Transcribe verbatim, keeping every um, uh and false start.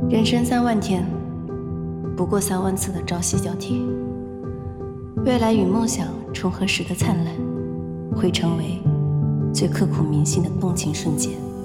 人生三万天，不过三万次的朝夕交替。未来与梦想重合时的灿烂，会成为最刻骨铭心的动情瞬间。